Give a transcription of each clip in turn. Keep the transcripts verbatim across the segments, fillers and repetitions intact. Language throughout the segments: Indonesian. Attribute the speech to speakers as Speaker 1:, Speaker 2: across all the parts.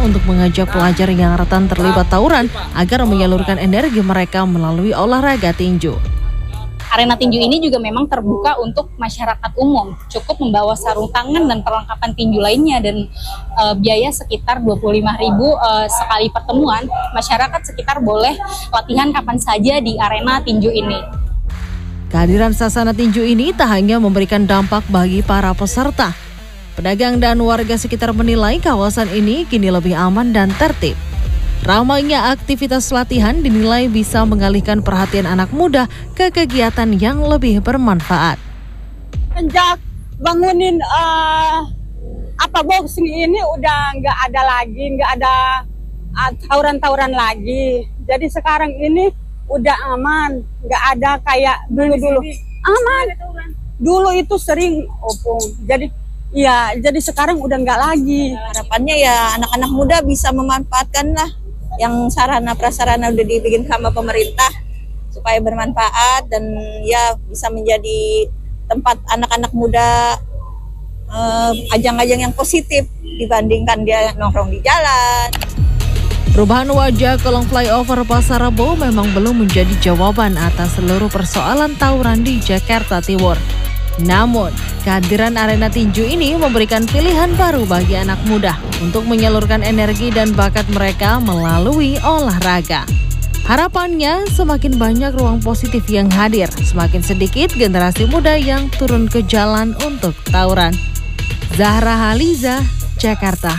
Speaker 1: untuk mengajak pelajar yang rentan terlibat tawuran agar menyalurkan energi mereka melalui olahraga tinju.
Speaker 2: Arena tinju ini juga memang terbuka untuk masyarakat umum, cukup membawa sarung tangan dan perlengkapan tinju lainnya, dan e, biaya sekitar dua puluh lima ribu rupiah e, sekali pertemuan. Masyarakat sekitar boleh latihan kapan saja di arena tinju ini.
Speaker 1: Kehadiran sasana tinju ini tak hanya memberikan dampak bagi para peserta. Pedagang dan warga sekitar menilai kawasan ini kini lebih aman dan tertib. Ramainya aktivitas latihan dinilai bisa mengalihkan perhatian anak muda ke kegiatan yang lebih bermanfaat.
Speaker 3: Sejak bangunin uh, apa boxing ini udah nggak ada lagi, nggak ada uh, tawuran-tawuran lagi. Jadi sekarang ini udah aman, nggak ada kayak dulu-dulu. Aman. Dulu itu sering opung. Jadi ya, jadi sekarang udah nggak lagi.
Speaker 4: Harapannya ya anak-anak muda bisa memanfaatkan lah yang sarana prasarana udah dibikin sama pemerintah supaya bermanfaat dan ya bisa menjadi tempat anak-anak muda ajang-ajang eh, yang positif dibandingkan dia nongkrong di jalan.
Speaker 1: Perubahan wajah kolong flyover Pasar Rebo memang belum menjadi jawaban atas seluruh persoalan tawuran di Jakarta Timur. Namun, kehadiran arena tinju ini memberikan pilihan baru bagi anak muda untuk menyalurkan energi dan bakat mereka melalui olahraga. Harapannya, semakin banyak ruang positif yang hadir, semakin sedikit generasi muda yang turun ke jalan untuk tawuran. Zahra Haliza, Jakarta.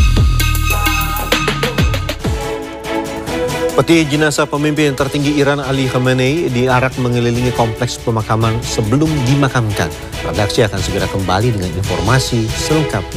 Speaker 5: Peti jenazah pemimpin tertinggi Iran Ali Khamenei diarak mengelilingi kompleks pemakaman sebelum dimakamkan. Redaksi akan segera kembali dengan informasi selengkapnya.